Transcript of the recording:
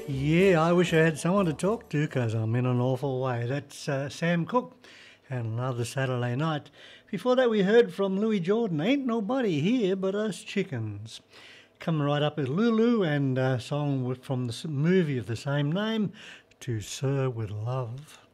Yeah, I wish I had someone to talk to because I'm in an awful way. That's Sam Cooke and Another Saturday Night. Before that, we heard from Louis Jordan, Ain't Nobody Here But Us Chickens. Coming right up is Lulu and a song from the movie of the same name, To Sir With Love.